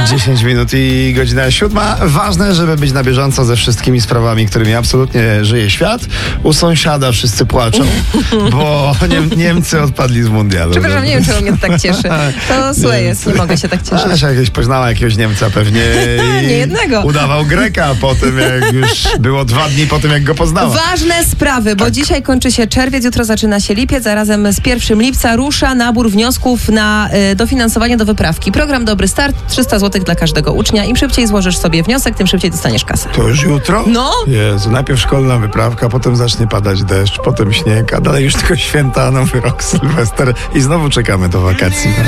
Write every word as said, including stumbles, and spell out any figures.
dziesięć minut i godzina siódma. Ważne, żeby być na bieżąco ze wszystkimi sprawami, którymi absolutnie żyje świat. U sąsiada wszyscy płaczą, bo Niem- Niemcy odpadli z mundialu. Przepraszam, nie wiem, czemu mnie to tak cieszy. To złe jest, nie mogę się tak cieszyć. Ależ jakieś poznała jakiegoś Niemca pewnie. I Nie jednego. Udawał Greka po tym, jak już było dwa dni po tym, jak go poznała. Ważne sprawy, bo Tak. dzisiaj kończy się czerwiec, jutro zaczyna się lipiec, a razem z pierwszym lipca rusza nabór wniosków na y, dofinansowanie do wyprawki. Program Dobry Start, trzysta złotych dla każdego ucznia. Im szybciej złożysz sobie wniosek, tym szybciej dostaniesz kasę. To już jutro? No. Jezu, najpierw szkolna wyprawka, potem zacznie padać deszcz, potem śnieg, a dalej już tylko święta, nowy rok, Sylwester i znowu czekamy do wakacji.